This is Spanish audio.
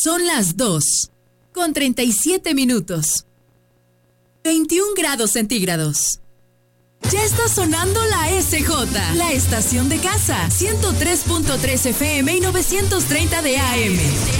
Son las 2:37. 21 grados centígrados. Ya está sonando la SJ, la estación de casa, 103.3 FM y 930 de AM.